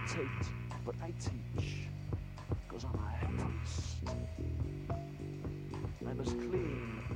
imitate, but I teach, 'cause I'm a priest. I'm as clean